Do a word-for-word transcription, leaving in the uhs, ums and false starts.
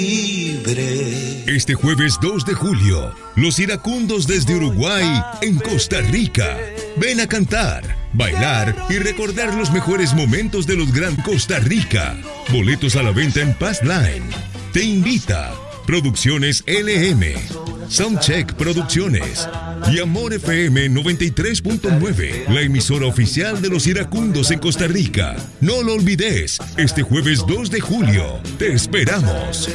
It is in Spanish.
Este jueves dos de julio, los iracundos desde Uruguay en Costa Rica. Ven a cantar, bailar y recordar los mejores momentos de los Gran Costa Rica. Boletos a la venta en Pass Line. Te invita Producciones L M, Soundcheck Producciones y Amor F M noventa y tres punto nueve, la emisora oficial de los iracundos en Costa Rica. No lo olvides, este jueves dos de julio, te esperamos.